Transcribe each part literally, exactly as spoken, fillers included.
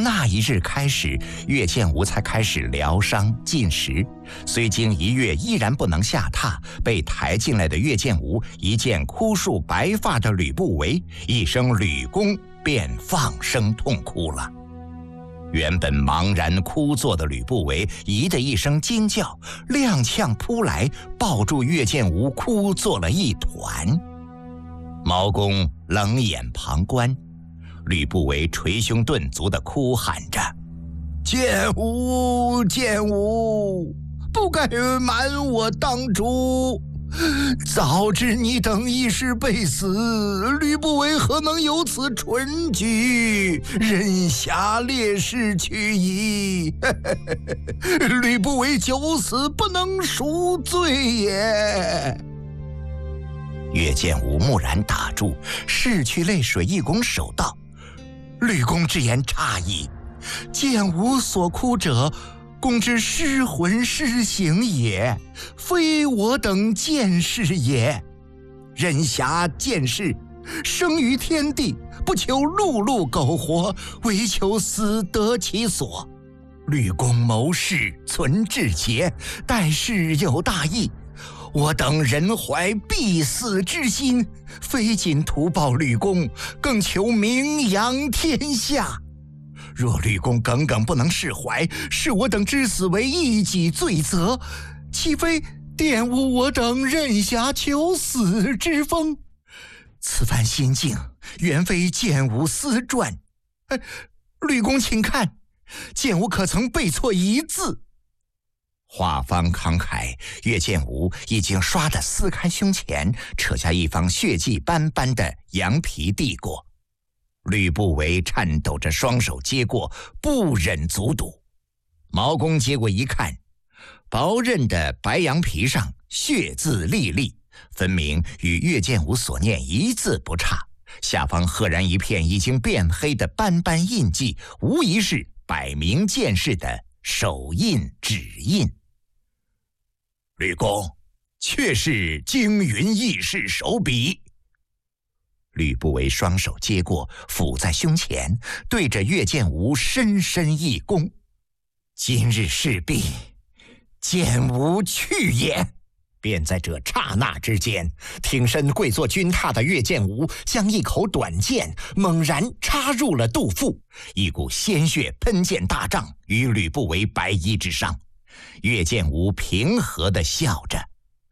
从那一日开始，岳建吾才开始疗伤进食。虽经一月依然不能下榻，被抬进来的岳建吾一见枯树白发的吕不韦，一声吕公，便放声痛哭了。原本茫然枯坐的吕不韦咦的一声惊叫，踉跄扑来，抱住岳建吾哭作了一团。毛公冷眼旁观，吕不韦捶胸顿足地哭喊着：“建吾，建吾，不该瞒我当主！早知你等一时被死，吕不韦何能有此蠢举？人下烈士去矣！吕不韦九死不能赎罪也。”岳建吾蓦然打住，拭去泪水，一拱手道：“吕公之言差矣，建吾所哭者，公之失魂失形也，非我等见识也。人侠见识，生于天地，不求碌碌苟活，唯求死得其所。吕公谋事存志节，待事有大义。我等人怀必死之心，非仅图报吕公，更求名扬天下。若吕公耿耿不能释怀，视我等之死为一己罪责，岂非玷污我等任侠求死之风？此番心境，原非建吾私传。哎，吕公请看，建吾可曾背错一字？”话方慷慨，岳建吾已经唰地撕开胸前，扯下一方血迹斑斑的羊皮递过。吕不韦颤抖着双手接过，不忍卒睹。毛公接过一看，薄刃的白羊皮上血字历历，分明与岳建吾所念一字不差。下方赫然一片已经变黑的斑斑印记，无疑是百名剑士的手印指印。吕公，确是惊云义士手笔。吕不韦双手接过，抚在胸前，对着岳建吾深深一躬：“今日事毕，建吾去也。”便在这刹那之间，挺身跪坐军榻的岳建吾将一口短剑猛然插入了肚腹，一股鲜血喷溅大丈于吕不韦白衣之上。岳建吾平和地笑着：“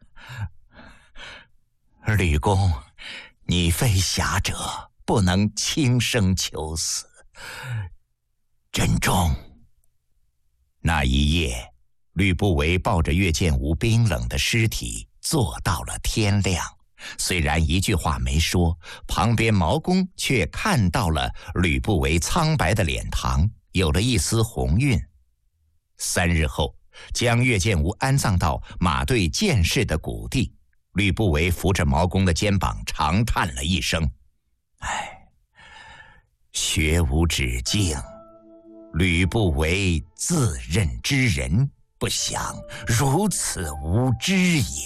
吕公，你非侠者，不能轻生求死，珍重。”那一夜，吕不韦抱着岳建吾冰冷的尸体坐到了天亮。虽然一句话没说，旁边毛公却看到了吕不韦苍白的脸庞，有了一丝红晕。三日后，将岳建吾安葬到马队剑士的谷地。吕不韦扶着毛公的肩膀，长叹了一声：“唉，学无止境。吕不韦自任之人，不想如此无知也。”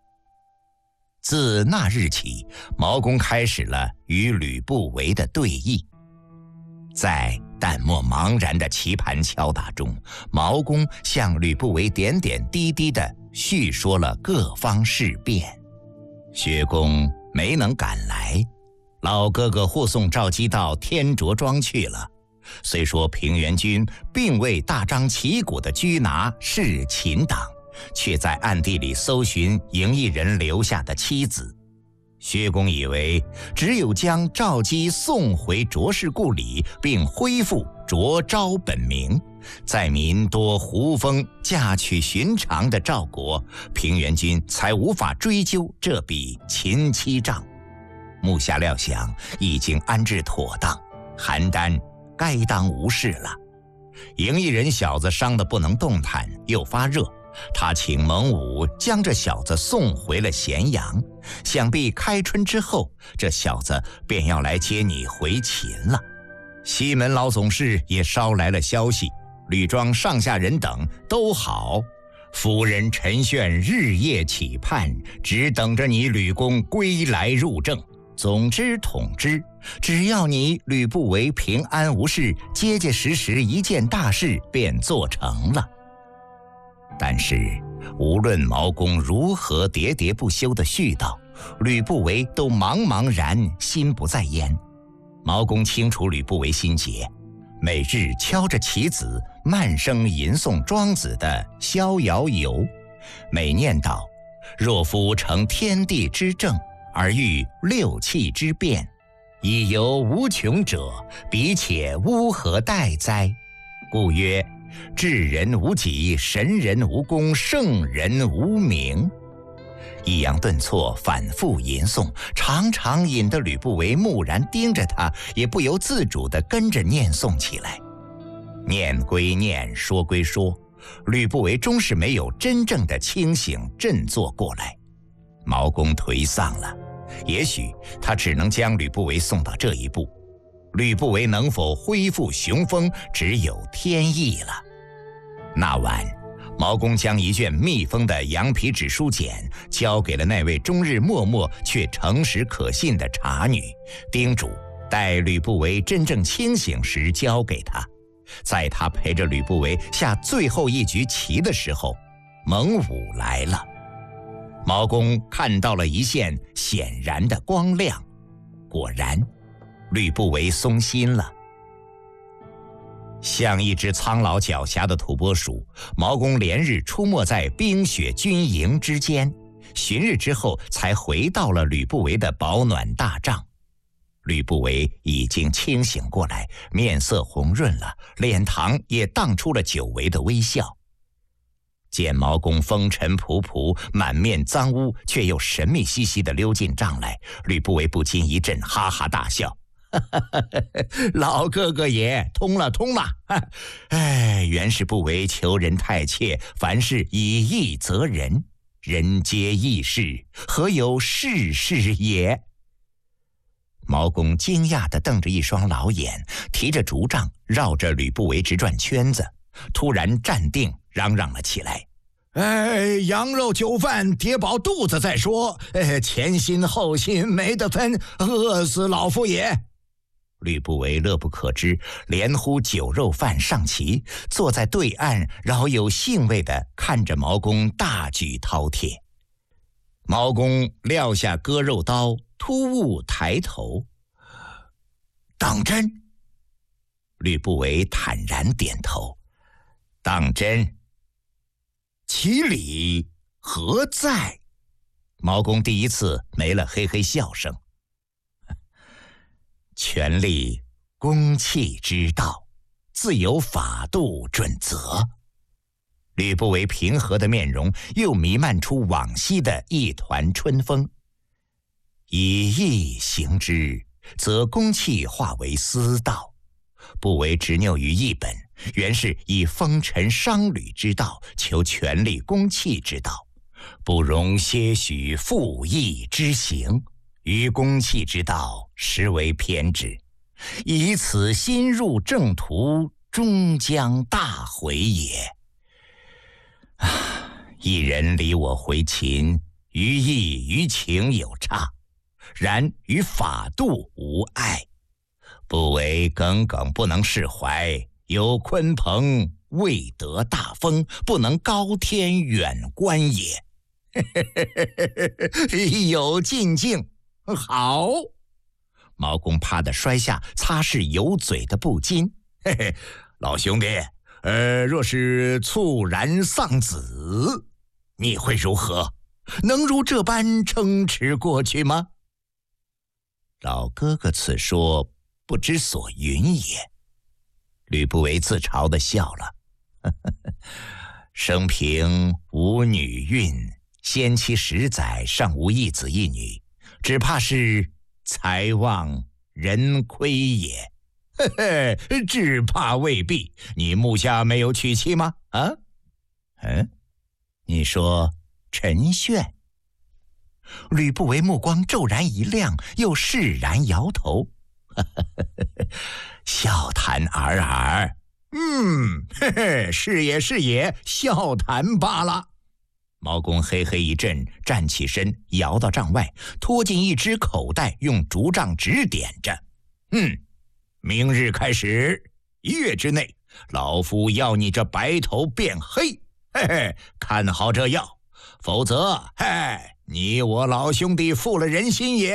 自那日起，毛公开始了与吕不韦的对弈。在淡漠茫然的棋盘敲打中，毛公向吕不韦点点滴滴地叙说了各方事变。薛公没能赶来，老哥哥护送赵姬到天卓庄去了。虽说平原君并未大张旗鼓的拘拿弑秦党，却在暗地里搜寻嬴异人留下的妻子。薛公以为只有将赵姬送回卓氏故里，并恢复卓昭本名，在民多胡风嫁娶寻常的赵国，平原君才无法追究这笔秦妻账。目下料想已经安置妥当，邯郸该当无事了。嬴异人小子伤得不能动弹，又发热，他请蒙武将这小子送回了咸阳，想必开春之后，这小子便要来接你回秦了。西门老总事也捎来了消息，吕庄上下人等都好，夫人陈炫日夜期盼，只等着你吕公归来入政。 总之统之，只要你吕不韦平安无事，结结实实一件大事便做成了。但是无论毛公如何喋喋不休地絮叨，吕不韦都茫茫然心不在焉。毛公清楚吕不韦心结，每日敲着棋子，慢声吟诵庄子的《逍遥游》，每念道：若夫成天地之正，而欲六气之变，以游无穷者，彼且乌何待哉？故曰：智人无己，神人无功，圣人无名。抑扬顿挫，反复吟诵，常常引得吕不韦木然盯着他，也不由自主地跟着念诵起来。念归念，说归说，吕不韦终是没有真正的清醒振作过来。毛公颓丧了，也许他只能将吕不韦送到这一步。吕不韦能否恢复雄风，只有天意了。那晚，毛公将一卷密封的羊皮纸书简交给了那位终日默默却诚实可信的茶女，叮嘱待吕不韦真正清醒时交给他。在他陪着吕不韦下最后一局棋的时候，蒙武来了。毛公看到了一线显然的光亮，果然，吕不韦松心了。像一只苍老狡黠的土拨鼠，毛公连日出没在冰雪军营之间，旬日之后才回到了吕不韦的保暖大帐。吕不韦已经清醒过来，面色红润了，脸庞也荡出了久违的微笑。见毛公风尘仆仆，满面脏污，却又神秘兮兮地溜进帐来，吕不韦不禁一阵哈哈大笑。老哥哥也通了通了，哎，原是不为求人太怯，凡事以义责人，人皆义士，何有世事也？毛公惊讶地瞪着一双老眼，提着竹杖绕着吕不韦直转圈子，突然站定，嚷嚷了起来：哎，羊肉酒饭填饱肚子再说，哎，前心后心没得分，饿死老夫也！吕不韦乐不可支，连呼酒肉饭上齐，坐在对岸，饶有兴味地看着毛公大举饕餮。毛公撂下割肉刀，突兀抬头：当真？吕不韦坦然点头：当真。其理何在？毛公第一次没了嘿嘿笑声。权力公器之道，自有法度准则。吕不韦平和的面容又弥漫出往昔的一团春风。以义行之，则公器化为私道。不为执拗于一本，原是以风尘商旅之道求权力公器之道，不容些许负义之行，于公器之道实为偏执，以此心入正途，终将大毁也。啊，一人离我回秦，于义于情有差，然于法度无碍。不为耿耿不能释怀，有鲲鹏未得大风，不能高天远观也。有进境，好！毛公啪地摔下擦拭油嘴的布巾。嘿嘿，老兄弟，呃，若是猝然丧子，你会如何？能如这般撑持过去吗？老哥哥此说不知所云也。吕不韦自嘲地笑了。生平无女孕，先期十载尚无一子一女，只怕是才旺人亏也。嘿嘿，只怕未必。你目下没有娶妻吗？啊？嗯？你说陈炫？吕不韦目光骤然一亮，又释然摇头。笑谈尔尔，嗯，嘿嘿，是也是也，笑谈罢了。 毛公嘿嘿一震，站起身，摇到帐外，拖进一只口袋，用竹杖指点着：“嗯，明日开始，一月之内，老夫要你这白头变黑，嘿嘿，看好这药，否则，嘿，你我老兄弟负了人心也。”